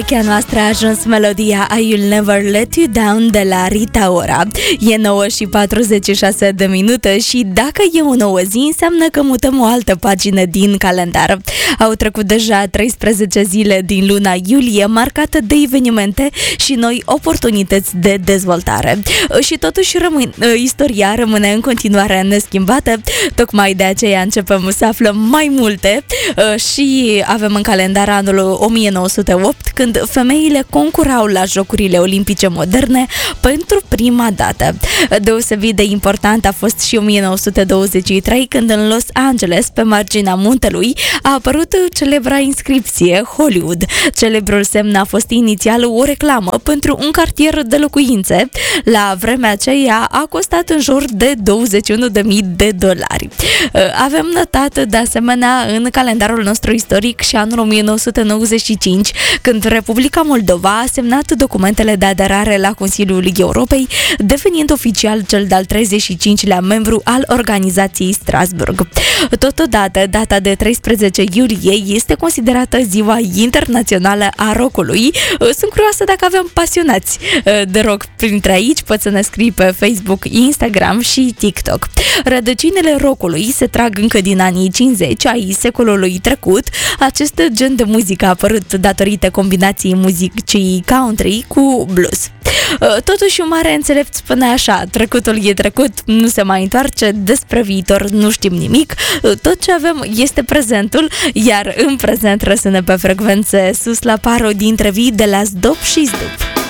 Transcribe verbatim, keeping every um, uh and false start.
Urechea noastră a ajuns melodia I'll Never Let You Down de la Rita Ora. E nouă și patruzeci și șase de minute și dacă e o nouă zi, înseamnă că mutăm o altă pagină din calendar. Au trecut deja treisprezece zile din luna iulie, marcată de evenimente și noi oportunități de dezvoltare. Și totuși rămân, istoria rămâne în continuare neschimbată, tocmai de aceea începem să aflăm mai multe și avem în calendar anul o mie nouă sute opt, când femeile concurau la Jocurile Olimpice Moderne pentru prima dată. Deosebit de important a fost și o mie nouă sute douăzeci și trei, când în Los Angeles, pe marginea muntelui, a apărut celebra inscripție Hollywood. Celebrul semn a fost inițial o reclamă pentru un cartier de locuințe. La vremea aceea a costat în jur de douăzeci și unu de mii de dolari. Avem notat de asemenea în calendarul nostru istoric și anul o mie nouă sute nouăzeci și cinci, când Republica Moldova a semnat documentele de aderare la Consiliul Europei, devenind oficial cel de-al treizeci și cincilea membru al organizației Strasbourg. Totodată, data de treisprezece iulie este considerată Ziua Internațională a Rockului. Sunt curioasă dacă avem pasionați de rock printre aici. Poți să ne scrii pe Facebook, Instagram și TikTok. Rădăcinile rockului se trag încă din anii cincizeci ai secolului trecut. Acest gen de muzică a apărut datorită combinației muzicii country cu blues. Totuși, un mare înțelept spune așa: trecutul e trecut, nu se mai întoarce, despre viitor nu știm nimic, tot ce avem este prezentul, iar în prezent răsună pe frecvențe sus la paro dintre vii de la Zdop și Zdup.